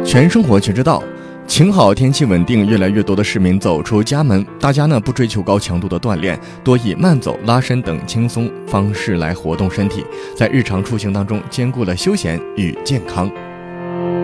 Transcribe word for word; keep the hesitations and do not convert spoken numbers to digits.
全生活全知道。晴好，天气稳定，越来越多的市民走出家门，大家呢不追求高强度的锻炼，多以慢走、拉伸等轻松方式来活动身体，在日常出行当中兼顾了休闲与健康。